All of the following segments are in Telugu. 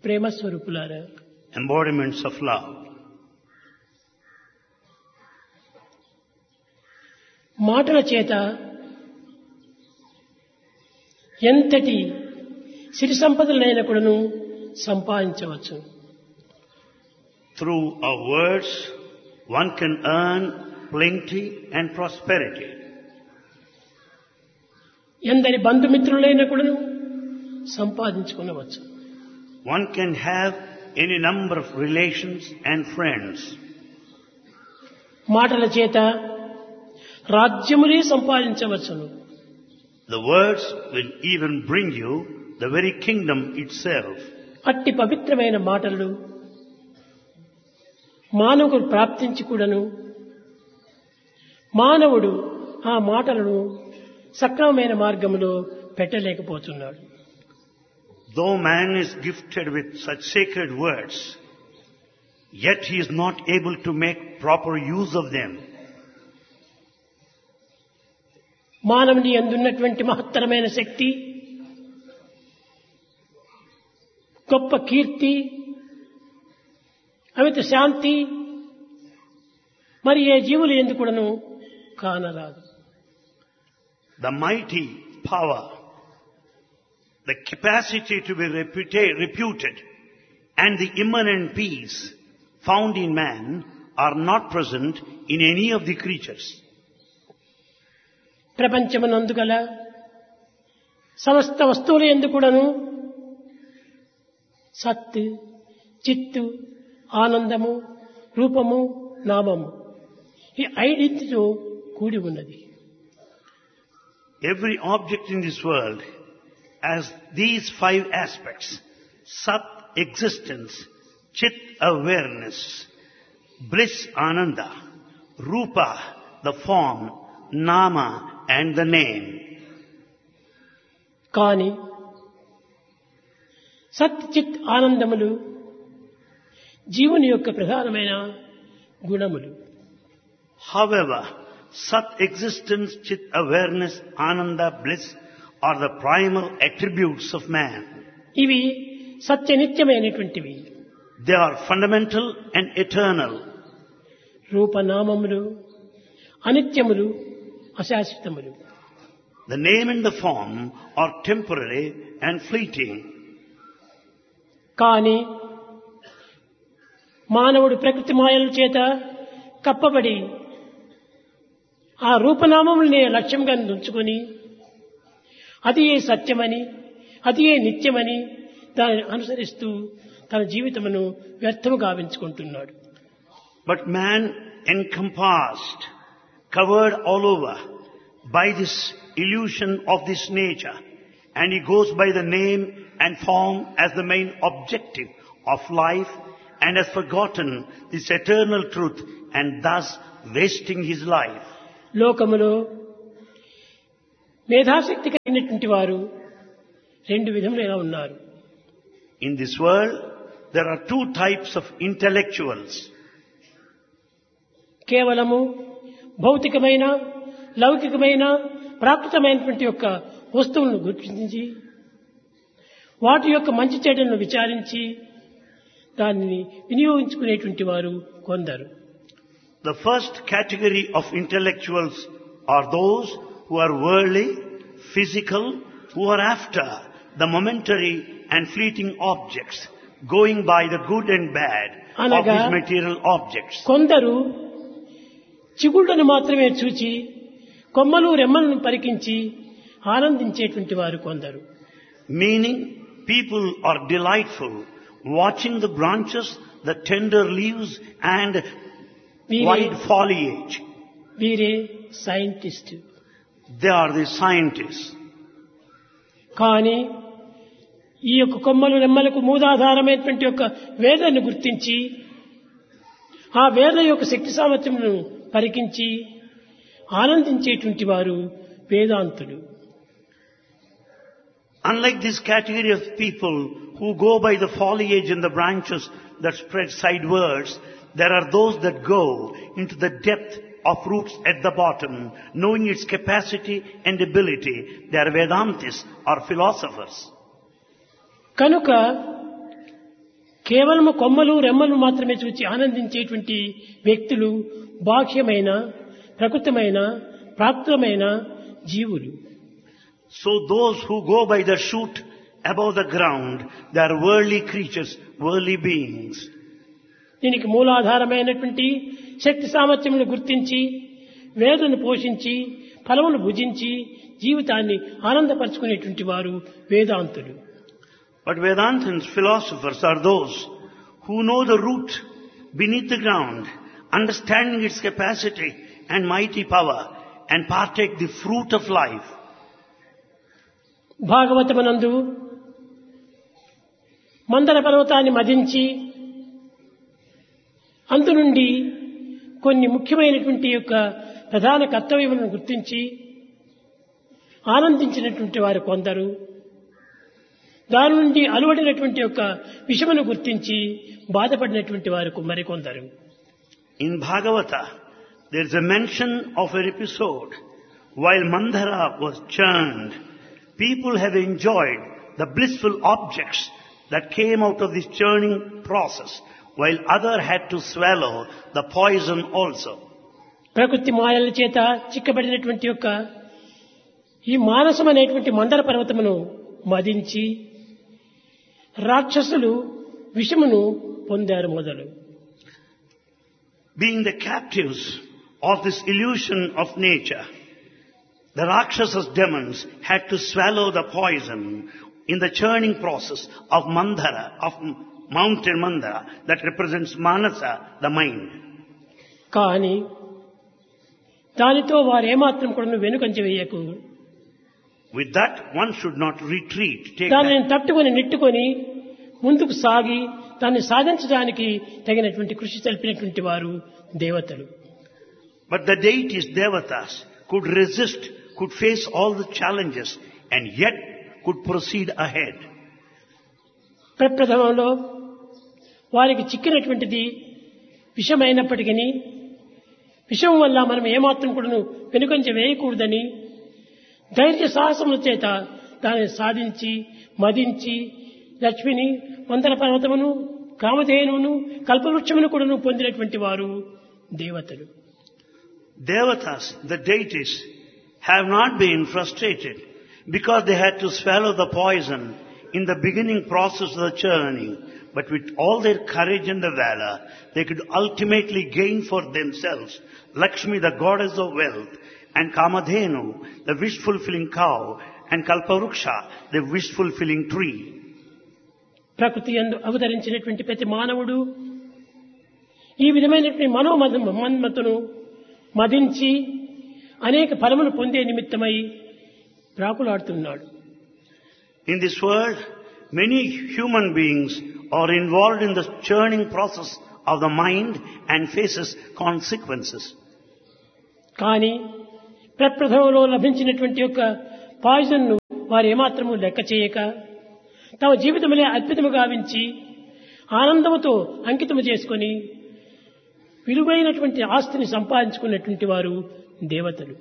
ప్రేమ స్వరూపులారా, embodiments of love. మాటల చేత ఎంతటి సిరి సంపదలైన కూడాను సంపాదించవచ్చు. Through our words, one can earn plenty and prosperity. ఎందరి బంధుమిత్రులైన కూడాను సంపాదించుకునవచ్చు. One can have any number of relations and friends. మాటల చేత రాజ్యమునే సంపాదించవచ్చును. The words will even bring you the very kingdom itself. అట్టి పవిత్రమైన మాటలు మానవుడు ప్రాప్తించి కూడాను మానవుడు ఆ మాటలను సక్రమమైన మార్గంలో పెట్టలేకపోతున్నాడు. Though man is gifted with such sacred words, yet he is not able to make proper use of them. మానవుని యందున్నటువంటి మహత్తరమైన శక్తి, గొప్ప కీర్తి, అమిత శాంతి మరి ఏ జీవులు ఎందు కూడాను కానరాదు. The mighty power, the capacity to be reputed, and the immanent peace found in man are not present in any of the creatures. ప్రపంచమునందు గల సమస్త వస్తువుల యందు కూడాను సత్, చిత్తు, ఆనందము, రూపము, నామము ఈ ఐదింటితో కూడి ఉన్నది. Every object in this world has these 5 aspects: Sat, existence; Chit, awareness; Bliss, Ananda; Rupa, the form; Nama, and the name. కానీ సత్, చిత్, ఆనందములు జీవుని యొక్క ప్రధానమైన గుణములు. However, Sat, existence; Chit, awareness; Ananda, bliss are the primal attributes of man. ఇవి సత్యనిత్యమైనటువంటివి. They are fundamental and eternal. రూపనామములు అనిత్యములు, అశాశ్వతములు. The name and the form are temporary and fleeting. కానీ మానవుడు ప్రకృతి మాయల చేత కప్పబడి ఆ రూపనామములనే లక్ష్యంగా ఉంచుకొని అది ఏ సత్యమని, అది ఏ నిత్యమని దానిని అనుసరిస్తూ తన జీవితమును వ్యర్థము గావించుకుంటున్నాడు. But man encompassed, covered all over by this illusion of this nature, and he goes by the name and form as the main objective of life, and has forgotten this eternal truth, and thus wasting his life. లోకములో మేధాశక్తి కలిగినటువంటి వారు 2 విధములుగా ఉన్నారు. In this world, there are 2 types of intellectuals. కేవలము భౌతికమైన, లౌకికమైన, ప్రాకృతమైనటువంటి యొక్క వస్తువులను గుర్తించి వాటి యొక్క మంచి చెడులను విచారించి దానిని వినియోగించుకునేటువంటి వారు కొందరు. The first category of intellectuals are those who are worldly, physical, who are after the momentary and fleeting objects, going by the good and bad of these material objects. కొందరు చిగుళ్ళను మాత్రమే చూచి కొమ్మలు రెమ్మలను పరికించి ఆనందించేటువంటి వారు కొందరు. Meaning, people are delightful watching the branches, the tender leaves and wide foliage. వీరే scientist. They are the scientists. కానీ ఈ యొక్క కొమ్మలు రెమ్మలకు మూలాధారమైనటువంటి యొక్క వేదాన్ని గుర్తించి ఆ వేద యొక్క శక్తి సామర్థ్యమును పరికించి ఆనందించేటువంటి వారు వేదాంతులు. Unlike this category of people who go by the foliage and the branches that spread sidewards, there are those that go into the depth of roots at the bottom, knowing its capacity and ability. They are Vedantis or philosophers. కనుక కేవలము కొమ్మలు రెమ్మలు మాత్రమే చూచి ఆనందించేటువంటి వ్యక్తులు బాహ్యమైన ప్రకృతమైన ప్రాకృతమైన జీవులు. So those who go by the shoot above the ground, they are worldly creatures, worldly beings. దీనికి మూలాధారమైనటువంటి శక్తి సామర్థ్యములను గుర్తించి వేదను పోషించి ఫలమును భుజించి జీవితాన్ని ఆనందపరుచుకునేటువంటి వారు వేదాంతులు. But Vedantans, philosophers, are those who know the root beneath the ground, understanding its capacity and mighty power, and partake the fruit of life. భాగవతమునందు మందర పర్వతాన్ని మదించి అందు నుండి కొన్ని ముఖ్యమైనటువంటి యొక్క ప్రధాన కర్తవ్యములను గుర్తించి ఆనందించినటువంటి వారు కొందరు, దాని నుండి అలవడినటువంటి యొక్క విషమును గుర్తించి బాధపడినటువంటి వారు మరికొందరు. In Bhagavata, there is a mention of an episode while Mandara was churned. People have enjoyed the blissful objects that came out of this churning process, while other had to swallow the poison also. ప్రకృతి మాయల చేత చిక్కబడినటువంటి యొక్క ఈ మానసం అనేటువంటి మందర పర్వతమును మదించి రాక్షసులు విషమును పొందారు మొదలు. Being the captives of this illusion of nature, the Rakshasas demons had to swallow the poison in the churning process of Mandara, of mountain Mandara, that represents Manasa, the mind. కానీ దానితో వారు ఏమాత్రం కూడా వెనుకంజ వేయకు. With that, one should not retreat. దానిని తట్టుకొని నెట్టుకొని ముందుకు సాగి దాన్ని సాధించడానికి తగినటువంటి కృషి తెలిపినటువంటి వారు దేవతలు. But the deities, devatas, could resist, could face all the challenges, and yet could proceed ahead. ప్రప్రథమంలో వారికి చిక్కినటువంటిది విషమైనప్పటికీ విషం వల్ల మనం ఏమాత్రం కూడా వెనుకంజ వేయకూడదని ధైర్య సాహసముల చేత దానిని సాధించి మదించి లక్ష్మిని మందర పర్వతమును కామధేనువును కల్పవృక్షమును కూడా పొందినటువంటి వారు దేవతలు. Devatas, the deities, have not been frustrated because they had to swallow the poison in the beginning process of the churning, but with all their courage and the valor, they could ultimately gain for themselves Lakshmi, the goddess of wealth, and Kamadhenu, the wish-fulfilling cow, and Kalparuksha, the wish-fulfilling tree. ప్రకృతి యందు అవతరించినటువంటి ప్రతి మానవుడు ఈ విధమైనటువంటి మనోమన్మతను మదించి అనేక ఫలములు పొందే నిమిత్తమై ప్రాకులాడుతున్నాడు. In this world, many human beings are involved in the churning process of the mind and faces consequences. కానీ ప్రప్రథమంలో లభించినటువంటి యొక్క పాయిజన్ను వారు ఏమాత్రము లెక్క చేయక తమ జీవితములే అద్భుతము గావించి ఆనందముతో అంకితము చేసుకొని విలువైనటువంటి ఆస్తిని సంపాదించుకున్నటువంటి వారు దేవతలు.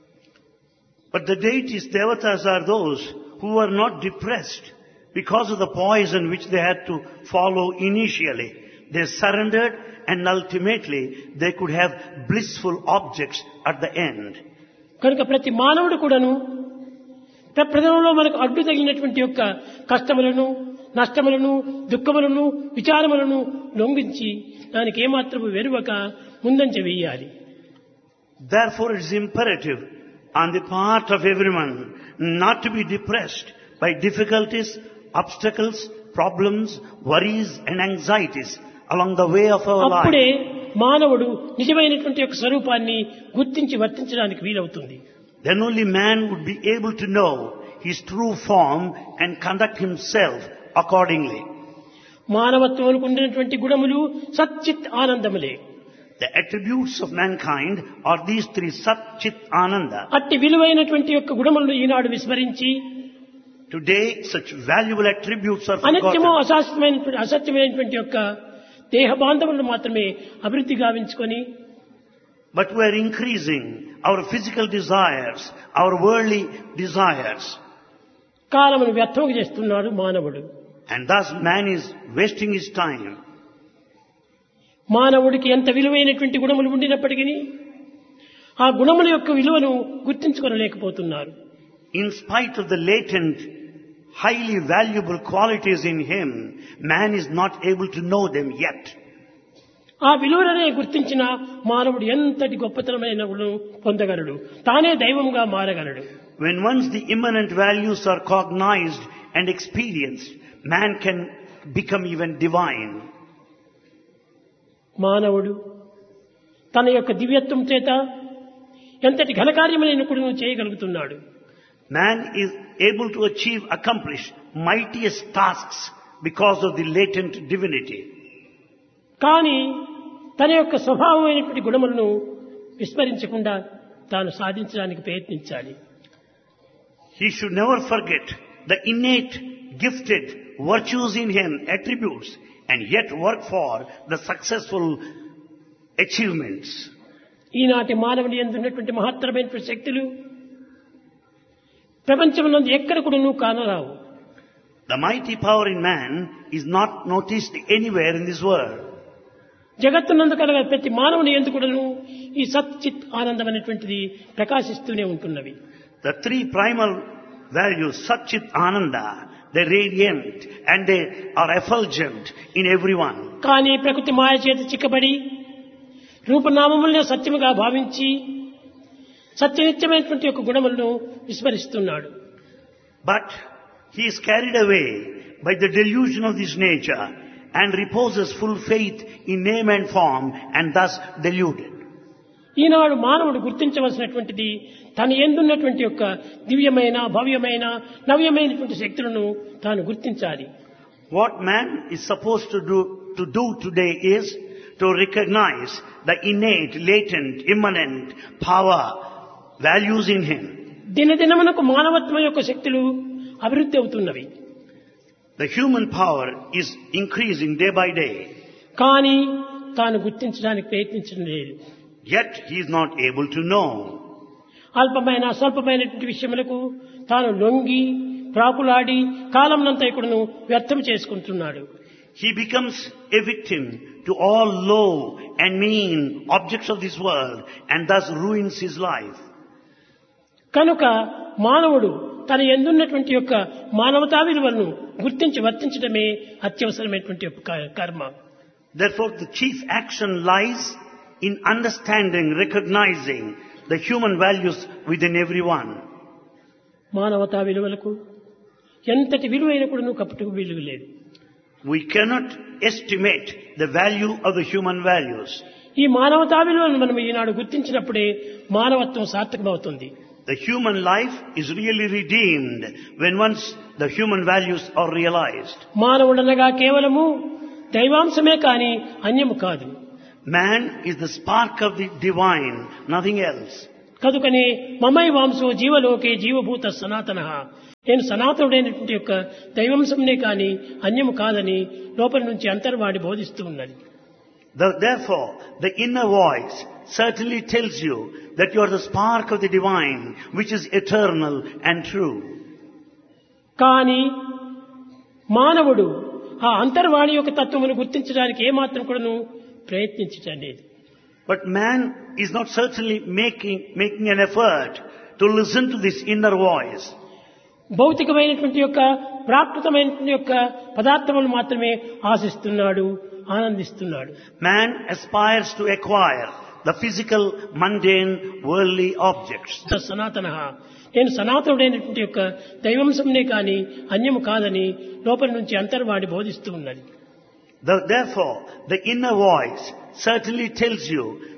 But the deities, devatas, are those who are not depressed because of the poison which they had to follow initially. They surrendered and ultimately they could have blissful objects at the end. కనుక ప్రతి మానవుడు కూడాను ప్రప్రథమంలో మనకు అడ్డు తగిలినటువంటి యొక్క కష్టములను నష్టములను దుఃఖములను విచారములను లొంగించి దానికి ఏమాత్రము వెరువక ముందంజ వేయాలి. Therefore it is imperative on the part of everyone not to be depressed by difficulties, obstacles, problems, worries and anxieties along the way of our life. అప్పుడే మానవుడు నిజమైనటువంటి యొక్క స్వరూపాన్ని గుర్తించి వర్తించడానికి వీలవుతుంది. Then only man would be able to know his true form and conduct himself accordingly. మానవత్వమునకు ఉన్నటువంటి గుణములు సచ్చిత్ ఆనందములే. The attributes of mankind are these three: Sat, Chit, Ananda. అట్టి విలువైనటువంటి యొక్క గుణములను ఈనాడు విస్మరించి Today such valuable attributes are అనిత్యము forgotten. అసత్యమైనటువంటి యొక్క దేహ బాంధవులను మాత్రమే అభివృద్ధి గావించుకొని But we are increasing our physical desires, our worldly desires. కాలమును వ్యర్థం చేస్తున్నాడు మానవుడు. And thus man is wasting his time. మానవుడికి ఎంత విలువైనటువంటి గుణములు ఉండినప్పటికీ ఆ గుణముల యొక్క విలువను గుర్తించుకోలేకపోతున్నారు. In spite of the latent, highly valuable qualities in him, man is not able to know them yet. ఆ విలువలనే గుర్తించిన మానవుడు ఎంతటి గొప్పతనమైన గుణం పొందగలడు, తానే దైవంగా మారగలడు. When once the immanent values are cognized and experienced, man can become even divine. మానవుడు తన యొక్క దివ్యత్వం చేత ఎంతటి ఘనకార్యమైన కూడా చేయగలుగుతున్నాడు. Man is able to accomplish mightiest tasks because of the latent divinity. కానీ తన యొక్క స్వభావమైనటువంటి గుణములను విస్మరించకుండా తాను సాధించడానికి ప్రయత్నించాలి. He should never forget the innate, gifted virtues in him, attributes, and yet work for the successful achievements. ఈనాటి మానవుని యందు ఉన్నటువంటి మహత్తరమైనటువంటి శక్తులు ప్రపంచమునందు ఎక్కడ కూడా కానరావు. The mighty power in man is not noticed anywhere in this world. జగత్తునందు కలగ ప్రతి మానవుని యందు కూడాను ఈ సత్ చిత్ ఆనందం అనేటువంటిది ప్రకాశిస్తూనే ఉంటున్నవి. The three primal values, Sat Chit Ananda, they radiant and they are effulgent in everyone. కానీ ప్రకృతి మాయ చేత చిక్కబడి రూపనామములనే సత్యముగా భావించి సత్యనిత్యమైనటువంటి యొక్క గుణములను విస్మరిస్తున్నాడు. But he is carried away by the delusion of this nature and reposes full faith in name and form and thus deluded. ఈనాడు మానవుడు గుర్తించవలసినటువంటిది తన యందున్నటువంటి యొక్క దివ్యమైన భవ్యమైన నవ్యమైనటువంటి శక్తులను తాను గుర్తించాలి. What man is supposed to do today is to recognize the innate, latent, immanent power, values in him. దినదినమునకు మానవత్వం యొక్క శక్తులు అభివృద్ధి అవుతున్నవి. The human power is increasing day by day. కానీ తాను గుర్తించడానికి ప్రయత్నించడం లేదు. Yet he is not able to know. అల్పమైన స్వల్పమైనటువంటి విషయములకు తాను లొంగి ప్రాకులాడి కాలంనంతా ఇక్కడను వ్యర్థం చేసుకుంటున్నాడు. He becomes a victim to all low and mean objects of this world and thus ruins his life. కనుక మానవుడు తన యందున్నటువంటి యొక్క మానవతా విలువలను గుర్తించి వర్తించడమే అత్యవసరమైనటువంటి కర్మ. Therefore the chief action lies in understanding, recognizing the human values within everyone. మానవతా విలువలకు ఎంతటి విలువైన కూడా కపటకు విలువ లేదు. We cannot estimate the value of the human values. ఈ మానవతా విలువలను మనం ఈనాడు గుర్తించినప్పుడే మానవత్వం సార్థకమవుతుంది. The human life is really redeemed when once the human values are realized. మానవుడనగా కేవలము దైవాంశమే కాని అన్యము కాదు. Man is the spark of the divine, nothing else. కనుకనే మమై వాంసో జీవలోకే జీవభూత సనాతనః, నేను సనాతనుడైనటువంటి యొక్క దైవాంశంనే కాని అన్యము కాదని లోపల నుంచి అంతర్వాడి బోధిస్తూ ఉన్నది. Therefore, the inner voice certainly tells you that you are the spark of the divine, which is eternal and true. కానీ మానవుడు ఆ అంతర్వాణి యొక్క తత్వమును గుర్తించడానికి ఏమాత్రం కూడాను ప్రయత్నించటం లేదు. But man is not certainly making an effort to listen to this inner voice. భౌతికమైనటువంటి యొక్క ప్రాకృతమైనటువంటి యొక్క పదార్థములు మాత్రమే ఆశిస్తున్నాడు, ఆనందిస్తున్నాడు. Man aspires to acquire the physical, mundane, worldly objects. సనాతనః, నేను సనాతనుడైనటువంటి యొక్క దైవాంశంనే కాని అన్యము కాదని లోపల నుంచి అంతర్వాడి బోధిస్తూ ఉన్నది. Therefore, the inner voice certainly tells you